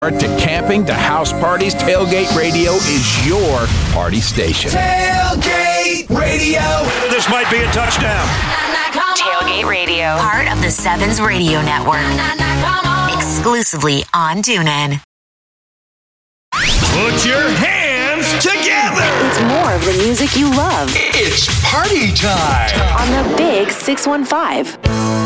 To camping, to house parties, Tailgate Radio is your party station. Tailgate Radio. This might be a touchdown. Tailgate Radio, part of the Sevens Radio Network. Exclusively on TuneIn. Put your hands together. It's more of the music you love. It's party time. On the Big 615.